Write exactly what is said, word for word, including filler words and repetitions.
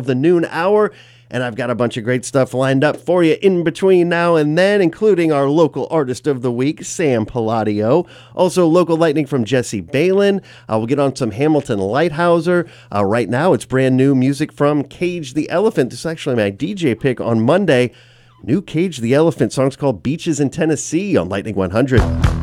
of the noon hour. And I've got a bunch of great stuff lined up for you in between now and then, including our local artist of the week, Sam Palladio. Also, local lightning from Jesse Balin. Uh, we'll get on some Hamilton Lighthouser. Uh, right now, it's brand new music from Cage the Elephant. This is actually my D J pick on Monday. New Cage the Elephant song's called Beaches in Tennessee on Lightning one hundred.